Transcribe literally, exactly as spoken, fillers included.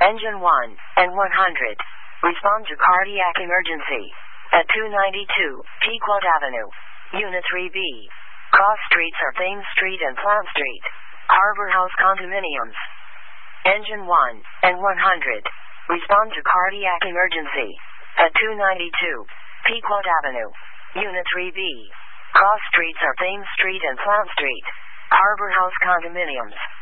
Engine one and one hundred. Respond to cardiac emergency. At two ninety-two, Pequot Avenue. Unit three B. Cross streets are Thames Street and Plant Street. Harbor House Condominiums. Engine one and one hundred. Respond to cardiac emergency. At two ninety-two, Pequot Avenue. Unit three B. Cross streets are Thames Street and Plant Street. Harbor House Condominiums.